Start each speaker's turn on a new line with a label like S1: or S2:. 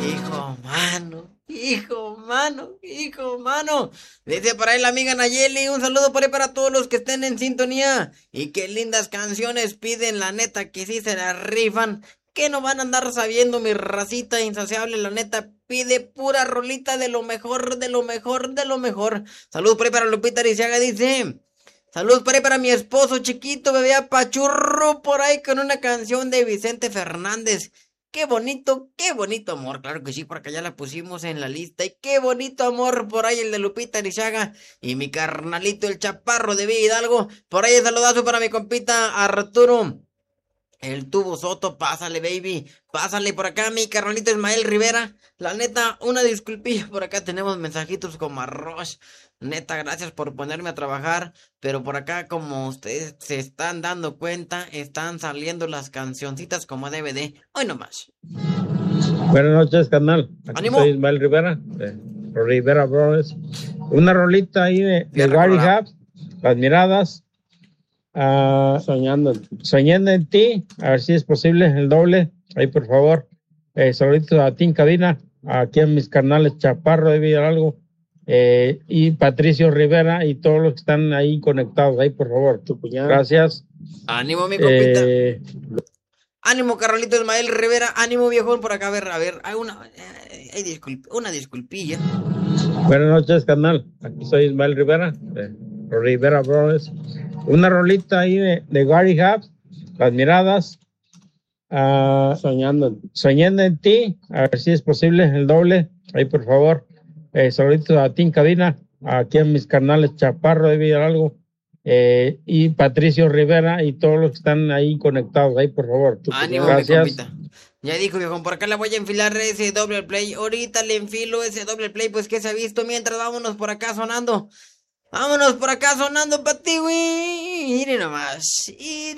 S1: Hijo, mano. Dice por ahí la amiga Nayeli, un saludo por ahí para todos los que estén en sintonía. Y qué lindas canciones piden, la neta, que sí se las rifan. Que no van a andar sabiendo mi racita insaciable, la neta, pide pura rolita de lo mejor, de lo mejor, de lo mejor. Saludos por ahí para Lupita Arizaga, dice. Saludos por ahí para mi esposo chiquito, bebé apachurro por ahí con una canción de Vicente Fernández. Qué bonito amor, claro que sí, por acá ya la pusimos en la lista. Y qué bonito amor por ahí el de Lupita Arizaga. Y mi carnalito el chaparro de Villa Hidalgo. Por ahí el saludazo para mi compita Arturo. El tubo Soto, pásale, baby. Pásale por acá, mi carnalito Ismael Rivera. La neta, una disculpilla. Por acá tenemos mensajitos como arroz. Neta, gracias por ponerme a trabajar. Pero por acá, como ustedes se están dando cuenta, están saliendo las cancioncitas como DVD. Hoy nomás.
S2: Buenas noches, canal. Aquí
S1: ¡Ánimo!
S2: soy Ismael Rivera, de Rivera Brothers. Una rolita ahí de Gary Hubs, Las Miradas. Soñando en ti, a ver si es posible el doble, ahí por favor. Saluditos a ti en cabina, aquí en mis canales Chaparro de Villalgo y Patricio Rivera y todos los que están ahí conectados, ahí por favor. Gracias.
S1: Ánimo, mi compita. Ánimo, Carolito Ismael Rivera, ánimo, viejón, por acá, a ver, hay una disculpilla.
S2: Buenas noches, canal, aquí soy Ismael Rivera, de Rivera Brothers. Una rolita ahí de Gary Hubs, Las Miradas. Soñando en ti, a ver si es posible el doble, ahí por favor. Saluditos a ti en cabina, aquí en mis canales Chaparro de Villalgo y Patricio Rivera y todos los que están ahí conectados, ahí por favor.
S1: Ánimo, gracias. Mi compita. Ya dijo, viejo, por acá le voy a enfilar ese doble play. Ahorita le enfilo ese doble play, pues que se ha visto mientras vámonos por acá sonando. Vámonos por acá sonando para ti, güey. Mire nomás.